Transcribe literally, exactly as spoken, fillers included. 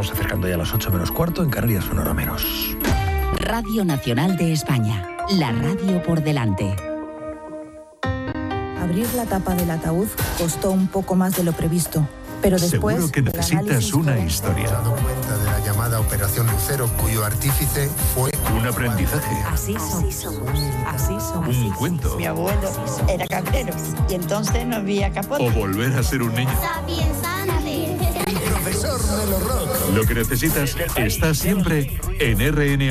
vamos acercando ya a las ocho menos cuarto, en Canarias una hora menos. Radio Nacional de España, la radio por delante. Abrir la tapa del ataúd costó un poco más de lo previsto, pero después... Seguro que necesitas una historia. He dado cuenta de la llamada Operación Lucero, cuyo artífice fue... Un aprendizaje. Así somos. Así somos. Un cuento. Mi abuelo era cabrero y entonces no había capote. O volver a ser un niño. Profesor Melo Rock. Lo que necesitas está siempre en R N A.